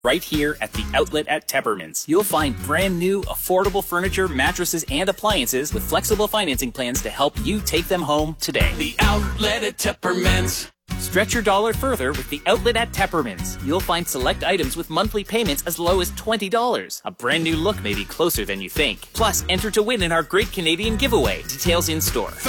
Right here at the outlet at Tepperman's. You'll find brand new, affordable furniture, mattresses, and appliances with flexible financing plans to help you take them home today. The outlet at Tepperman's. Stretch your dollar further with the outlet at Tepperman's. You'll find select items with monthly payments as low as $20. A brand new look may be closer than you think. Plus, enter to win in our Great Canadian Giveaway. Details in store.